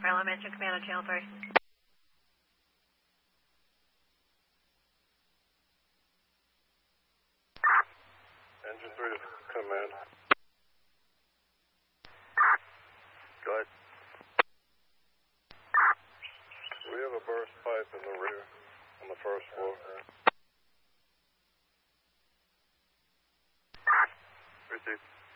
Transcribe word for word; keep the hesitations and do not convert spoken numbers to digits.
Farlow Mansion Command on Channel three. Engine three to command. Go ahead. We have a burst pipe in the rear on the first floor. Receive.